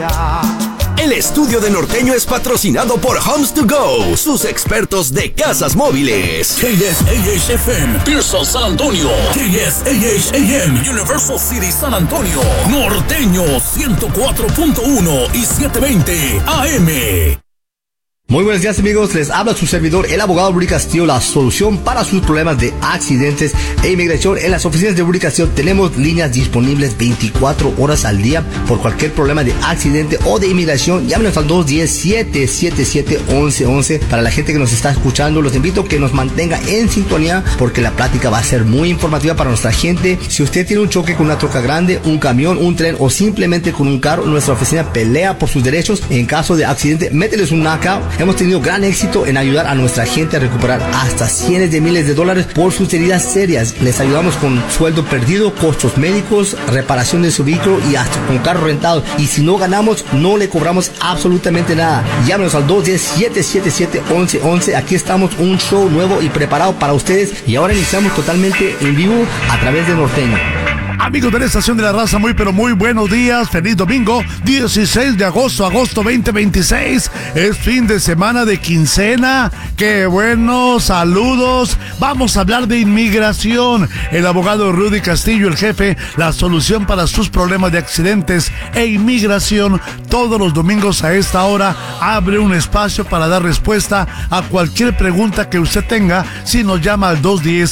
espera. El estudio de Norteño es patrocinado por Homes to Go, sus expertos de casas móviles. KSAH-FM, Pearson, San Antonio. KSAH-AM, Universal City, San Antonio. Norteño, 104.1 y 720 AM. Muy buenos días, amigos, les habla su servidor, el abogado Rudy Castillo, la solución para sus problemas de accidentes e inmigración. En las oficinas de Rudy Castillo tenemos líneas disponibles 24 horas al día por cualquier problema de accidente o de inmigración. Llámenos al 210-777-1111. Para la gente que nos está escuchando, los invito a que nos mantenga en sintonía porque la plática va a ser muy informativa para nuestra gente. Si usted tiene un choque con una troca grande, un camión, un tren o simplemente con un carro, nuestra oficina pelea por sus derechos. En caso de accidente, mételes un knockout. Hemos tenido gran éxito en ayudar a nuestra gente a recuperar hasta cientos de miles de dólares por sus heridas serias. Les ayudamos con sueldo perdido, costos médicos, reparación de su vehículo y hasta con carro rentado. Y si no ganamos, no le cobramos absolutamente nada. Llámenos al 210-777-1111. Aquí estamos, un show nuevo y preparado para ustedes. Y ahora iniciamos totalmente en vivo a través de Norteño. Amigos de la Estación de la Raza, muy pero muy buenos días. Feliz domingo, 16 de agosto 2026. Es fin de semana de quincena. ¡Qué bueno! Saludos. Vamos a hablar de inmigración. El abogado Rudy Castillo, el jefe, la solución para sus problemas de accidentes e inmigración. Todos los domingos a esta hora abre un espacio para dar respuesta a cualquier pregunta que usted tenga si nos llama al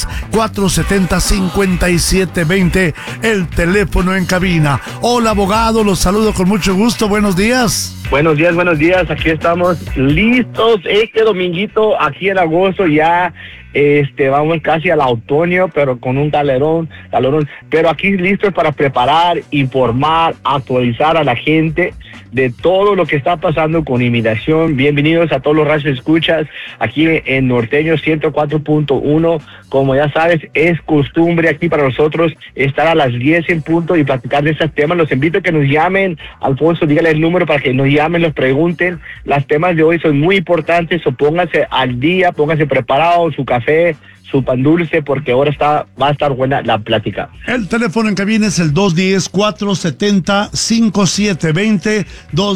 210-470-5720. El teléfono en cabina. Hola, abogado, los saludo con mucho gusto. Buenos días. Buenos días. Aquí estamos listos. Este dominguito, aquí en agosto, ya vamos casi al otoño, pero con un calorón. Pero aquí listos para preparar, informar, actualizar a la gente de todo lo que está pasando con inmigración. Bienvenidos a todos los radios escuchas aquí en Norteño 104.1. Como ya sabes, es costumbre aquí para nosotros estar a las 10 en punto y platicar de estos temas. Los invito a que nos llamen. Alfonso, dígale el número para que nos llamen, nos pregunten. Los temas de hoy son muy importantes, o pónganse al día, pónganse preparados, su café, su pan dulce, porque ahora va a estar buena la plática. El teléfono en cabina es el 210-470-5720,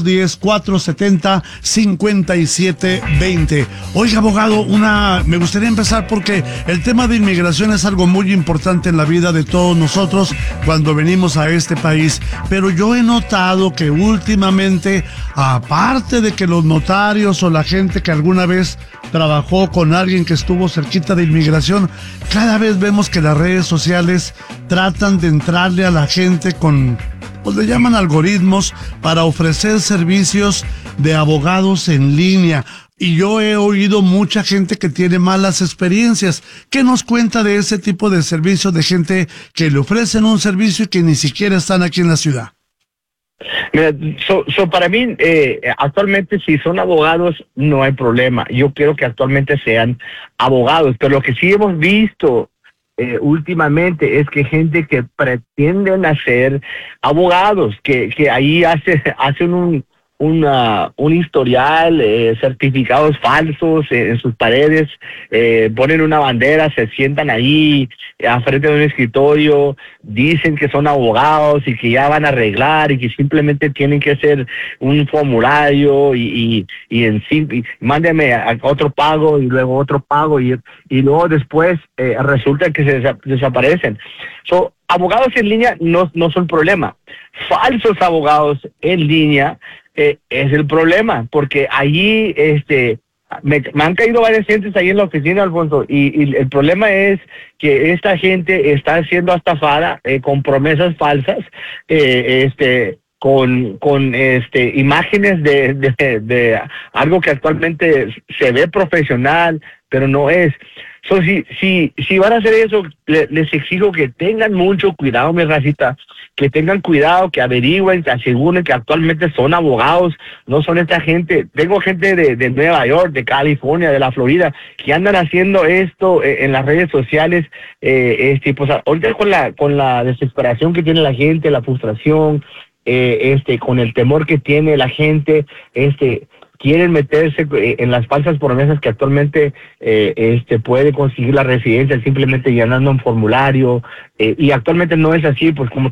210-470-5720. Oiga, abogado, me gustaría empezar porque el tema de inmigración es algo muy importante en la vida de todos nosotros cuando venimos a este país, pero yo he notado que últimamente, aparte de que los notarios o la gente que alguna vez trabajó con alguien que estuvo cerquita de inmigración, cada vez vemos que las redes sociales tratan de entrarle a la gente con, pues le llaman algoritmos, para ofrecer servicios de abogados en línea. Y yo he oído mucha gente que tiene malas experiencias. ¿Qué nos cuenta de ese tipo de servicio de gente que le ofrecen un servicio y que ni siquiera están aquí en la ciudad? Mira, para mí, actualmente si son abogados no hay problema. Yo quiero que actualmente sean abogados, pero lo que sí hemos visto últimamente es que gente que pretenden ser abogados, que ahí hacen un historial, certificados falsos en sus paredes, ponen una bandera, se sientan ahí a frente de un escritorio, dicen que son abogados y que ya van a arreglar y que simplemente tienen que hacer un formulario y mándeme a otro pago y luego otro pago y luego después resulta que se desaparecen. Abogados en línea no son problema. Falsos abogados en línea es el problema, porque allí me han caído varias gentes ahí en la oficina, Alfonso, y el problema es que esta gente está siendo estafada con promesas falsas, con imágenes de algo que actualmente se ve profesional, pero no es. Si van a hacer eso, les exijo que tengan mucho cuidado, mi racita, que tengan cuidado, que averigüen, que aseguren que actualmente son abogados, no son esta gente. Tengo gente de Nueva York, de California, de la Florida, que andan haciendo esto en las redes sociales, pues ahorita con la desesperación que tiene la gente, la frustración, con el temor que tiene la gente, quieren meterse en las falsas promesas que actualmente puede conseguir la residencia simplemente llenando un formulario, y actualmente no es así, pues como